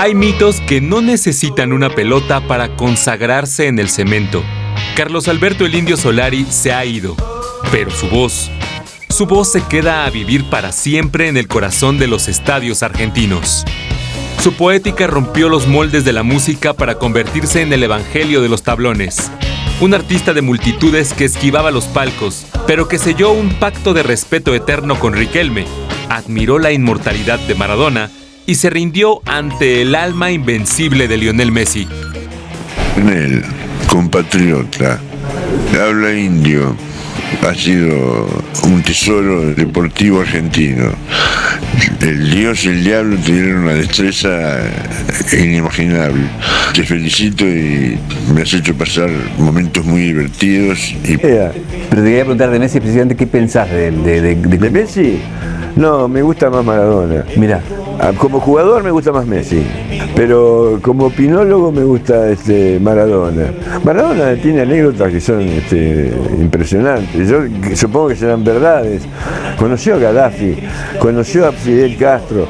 Hay mitos que no necesitan una pelota para consagrarse en el cemento. Carlos Alberto el Indio Solari se ha ido, pero su voz se queda a vivir para siempre en el corazón de los estadios argentinos. Su poética rompió los moldes de la música para convertirse en el evangelio de los tablones. Un artista de multitudes que esquivaba los palcos, pero que selló un pacto de respeto eterno con Riquelme, admiró la inmortalidad de Maradona y se rindió ante el alma invencible de Lionel Messi. Lionel, compatriota, habla indio, ha sido un tesoro deportivo argentino. El Dios y el diablo tuvieron una destreza inimaginable. Te felicito y me has hecho pasar momentos muy divertidos. Pero te quería preguntar de Messi, precisamente, ¿qué pensás de Messi? No, me gusta más Maradona. Mirá. Como jugador me gusta más Messi, pero como opinólogo me gusta Maradona. Maradona tiene anécdotas que son impresionantes. Yo supongo que serán verdades. Conoció a Gaddafi, conoció a Fidel Castro,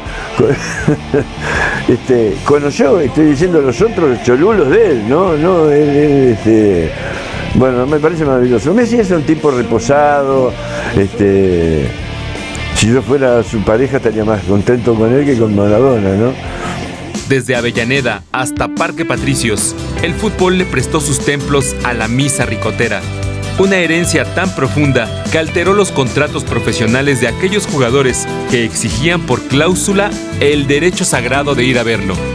conoció, estoy diciendo, los otros cholulos de él, ¿no? Bueno, me parece maravilloso. Messi es un tipo reposado. Si yo fuera su pareja estaría más contento con él que con Maradona, ¿no? Desde Avellaneda hasta Parque Patricios, el fútbol le prestó sus templos a la misa ricotera. Una herencia tan profunda que alteró los contratos profesionales de aquellos jugadores que exigían por cláusula el derecho sagrado de ir a verlo.